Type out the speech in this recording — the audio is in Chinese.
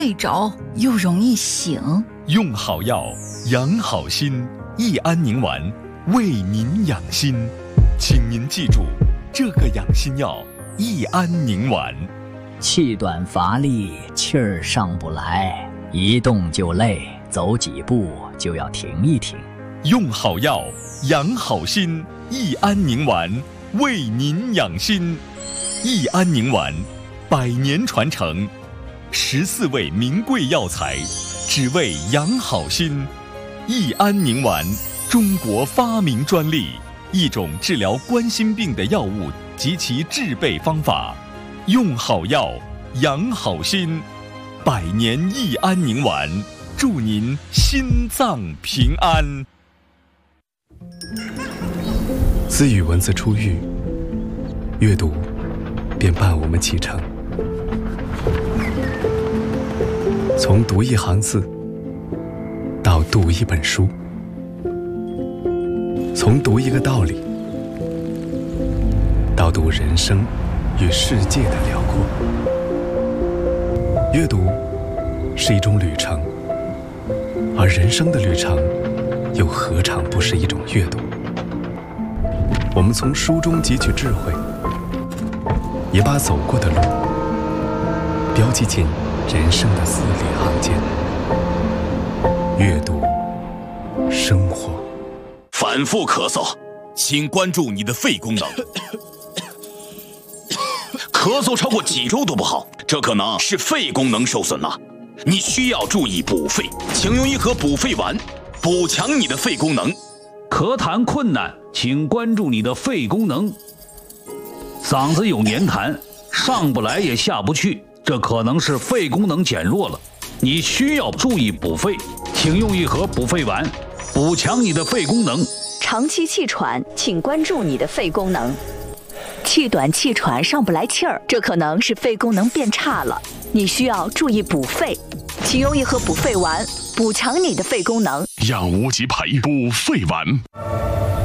睡着又容易醒。 用好药养好心，益安宁丸为您养心。请您记住这个养心药益安宁丸。 气短乏力，气儿上不来，一动就累，走几步就要停一停。 用好药养好心，益安宁丸为您养心。益安宁丸100年传承，14味名贵药材，只为养好心。益安宁丸，中国发明专利，一种治疗冠心病的药物及其制备方法。用好药养好心，100年益安宁丸，祝您心脏平安。 自与文字初遇，阅读便伴我们启程。从读一行字到读一本书，从读一个道理到读人生与世界的辽阔。阅读是一种旅程，而人生的旅程又何尝不是一种阅读？我们从书中汲取智慧，也把走过的路标记进人生的字里行间。阅读生活。 反复咳嗽，请关注你的肺功能。咳嗽超过几周都不好，这可能是肺功能受损了。你需要注意补肺，请用一盒补肺丸，补强你的肺功能。 咳痰困难，请关注你的肺功能。嗓子有黏痰，上不来也下不去，这可能是肺功能减弱了。你需要注意补肺，请用一盒补肺丸，补强你的肺功能。 长期气喘，请关注你的肺功能。气短气喘上不来气儿，这可能是肺功能变差了。你需要注意补肺，请用一盒补肺丸，补强你的肺功能。 养无极培补肺丸。